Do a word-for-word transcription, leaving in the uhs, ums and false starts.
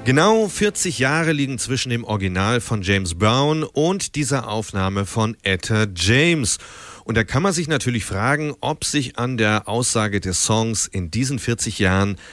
Genau vierzig Jahre liegen zwischen dem Original von James Brown und dieser Aufnahme von Etta James. Und da kann man sich natürlich fragen, ob sich an der Aussage des Songs in diesen vierzig Jahren